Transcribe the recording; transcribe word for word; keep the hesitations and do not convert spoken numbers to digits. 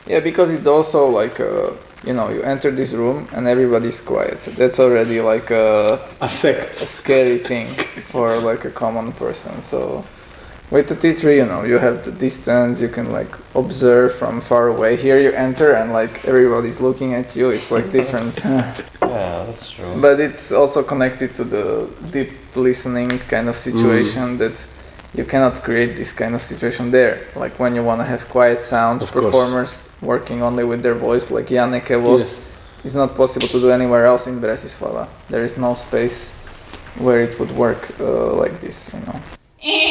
Yeah, because it's also like, uh, you know, you enter this room and everybody's quiet. That's already like a, A sect. a scary thing for like a common person. So with the T three, you know, you have the distance, you can like observe from far away. Here you enter and like everybody's looking at you. It's like different. Yeah, that's true. But it's also connected to the deep listening kind of situation mm. that you cannot create this kind of situation there. Like when you want to have quiet sounds, of performers course. working only with their voice, like Janneke was, yes. It's not possible to do anywhere else in Bratislava. There is no space where it would work uh, like this, you know.